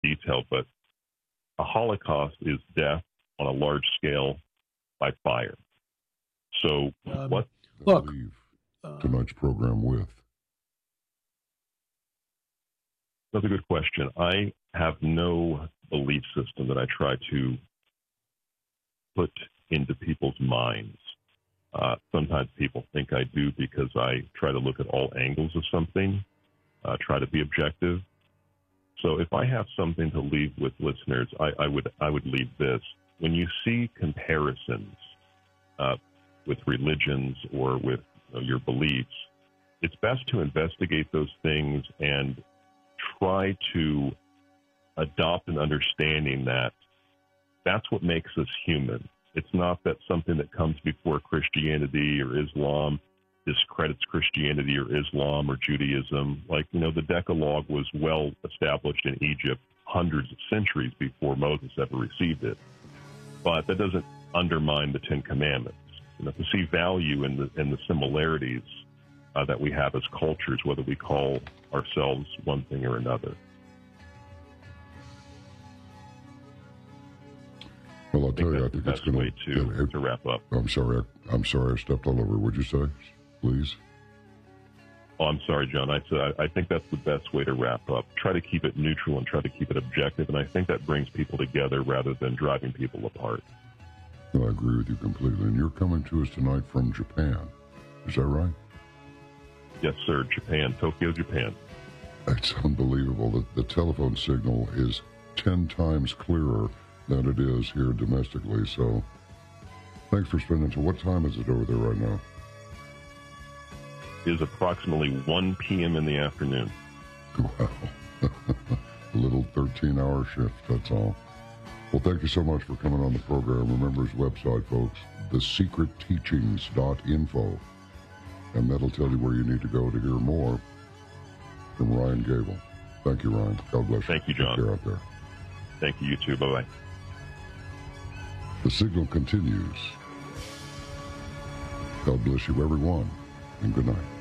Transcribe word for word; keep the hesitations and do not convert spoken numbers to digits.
detail, but a Holocaust is death on a large scale by fire. So um, what? Look, leave uh, tonight's program with? That's a good question. I have no belief system that I try to put into people's minds. Uh, sometimes people think I do because I try to look at all angles of something, uh, try to be objective. So if I have something to leave with listeners, I, I would I would leave this. When you see comparisons uh, with religions or with you know, your beliefs, it's best to investigate those things and try to adopt an understanding that that's what makes us human. It's not that something that comes before Christianity or Islam discredits Christianity or Islam or Judaism. Like, you know, the Decalogue was well established in Egypt hundreds of centuries before Moses ever received it. But that doesn't undermine the Ten Commandments. You know, to see value in the in the similarities uh, that we have as cultures, whether we call ourselves one thing or another. Well, I'll I think tell you, I that's think the it's best going way to, to wrap up. I'm sorry. I, I'm sorry. I stepped all over. Would you say, please? Oh, I'm sorry, John. I said I think that's the best way to wrap up. Try to keep it neutral and try to keep it objective, and I think that brings people together rather than driving people apart. Well, I agree with you completely. And you're coming to us tonight from Japan. Is that right? Yes, sir. Japan, Tokyo, Japan. It's unbelievable. The, the telephone signal is ten times clearer than it is here domestically. So thanks for spending. So what time is it over there right now? It is approximately one p.m. in the afternoon. Wow. A little thirteen-hour shift, that's all. Well, thank you so much for coming on the program. Remember his website, folks, the secret teachings dot info. And that'll tell you where you need to go to hear more from Ryan Gable. Thank you, Ryan. God bless you. Thank you, John. Take care out there. Thank you, you too. Bye-bye. The signal continues. God bless you, everyone, and good night.